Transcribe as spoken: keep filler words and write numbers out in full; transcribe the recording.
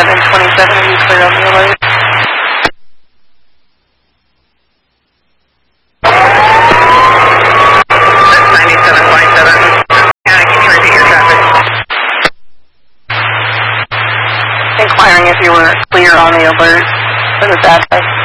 seven twenty-seven, are you clear on the alert? ninety-seven twenty-seven. County, can you repeat your traffic? Inquiring if you were clear on the alert for this aspect.